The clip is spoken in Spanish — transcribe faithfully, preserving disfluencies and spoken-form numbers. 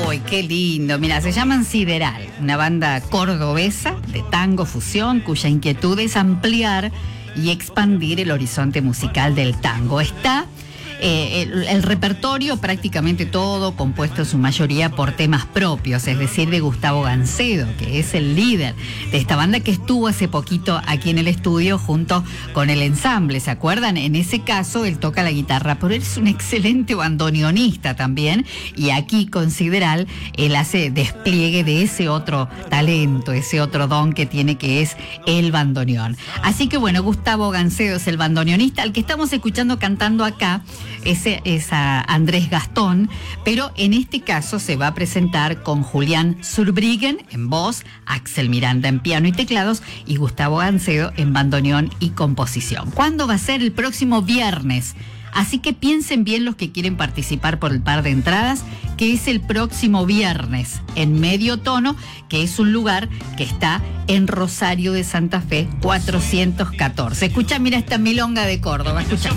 Uy, qué lindo. Mira, se llaman Sideral, una banda cordobesa de tango fusión cuya inquietud es ampliar y expandir el horizonte musical del tango. Está eh, el, el repertorio prácticamente todo compuesto en su mayoría por temas propios, es decir, de Gustavo Gancedo, que es el líder de esta banda que estuvo hace poquito aquí en el estudio junto con el ensamble, ¿se acuerdan? En ese caso él toca la guitarra, pero él es un excelente bandoneonista también, y aquí con Sideral él hace despliegue de ese otro talento, ese otro don que tiene, que es el bandoneón. Así que bueno, Gustavo Gancedo es el bandoneonista. Al que estamos escuchando cantando acá ese es a Andrés Gastón, pero en este caso se va a presentar con Julián Zurbriggen en voz, Axel Miranda en piano y teclados y Gustavo Gancedo en bandoneón y composición. ¿Cuándo va a ser? El próximo viernes. Así que piensen bien los que quieren participar por el par de entradas, que es el próximo viernes en Medio Tono, que es un lugar que está en Rosario de Santa Fe cuatrocientos catorce. Escucha, mira esta milonga de Córdoba, escucha.